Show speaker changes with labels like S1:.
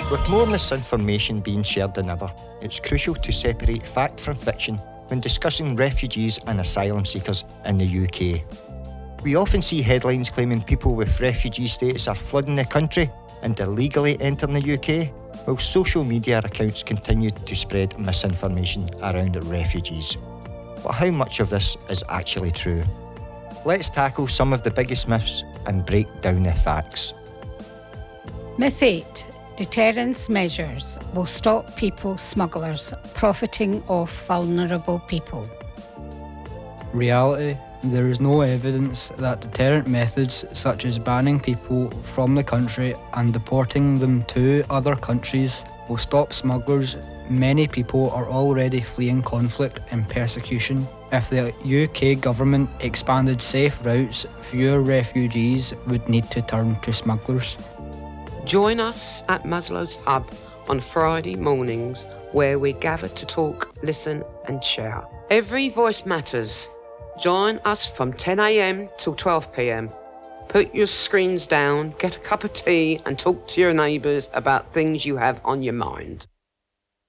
S1: With more misinformation being shared than ever, it's crucial to separate fact from fiction when discussing refugees and asylum seekers in the UK. We often see headlines claiming people with refugee status are flooding the country and illegally entering the UK, while social media accounts continue to spread misinformation around refugees. But how much of this is actually true? Let's tackle some of the biggest myths and break down the facts.
S2: Myth 8. Deterrence measures will stop people smugglers profiting off vulnerable people.
S3: Reality. There is no evidence that deterrent methods such as banning people from the country and deporting them to other countries will stop smugglers. Many people are already fleeing conflict and persecution. If the UK government expanded safe routes, fewer refugees would need to turn to smugglers.
S4: Join us at Maslow's Hub on Friday mornings, where we gather to talk, listen and share. Every voice matters. Join us from 10 a.m. till 12 p.m. Put your screens down, get a cup of tea and talk to your neighbours about things you have on your mind.